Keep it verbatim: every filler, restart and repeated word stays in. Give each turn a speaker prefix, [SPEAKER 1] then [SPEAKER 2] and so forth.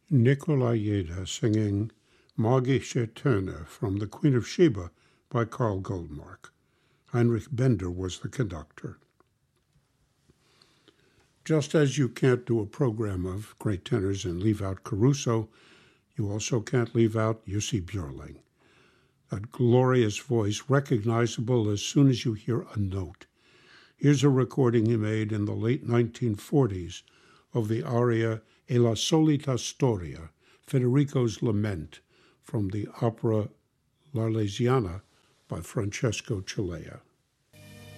[SPEAKER 1] Nicola Yeda singing Magische Töne from The Queen of Sheba by Carl Goldmark. Heinrich Bender was the conductor. Just as you can't do a program of great tenors and leave out Caruso, you also can't leave out Jussi Björling. That glorious voice, recognizable as soon as you hear a note. Here's a recording he made in the late nineteen forties of the aria E la solita storia, Federico's Lament, from the opera L'Arlesiana by Francesco Cilea.